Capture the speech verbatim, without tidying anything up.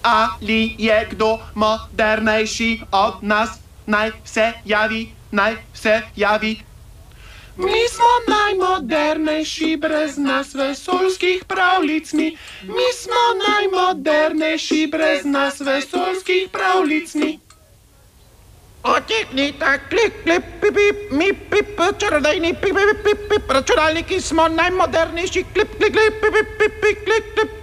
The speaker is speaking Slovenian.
Ali je kdo modernejši od nas? Naj se javi, naj se javi. Mi smo najmodernejši, brez nas vesoljskih pravljic mi. Mi smo najmodernejši, brez nas vesoljskih pravljic mi. Otikni tak, klik, klip, pip, pip, mi, pip, čarodejni, pip, pip, pip, pip, računalniki smo najmodernejši, klip, klik, klip, pip, pip, pip, klik, klip.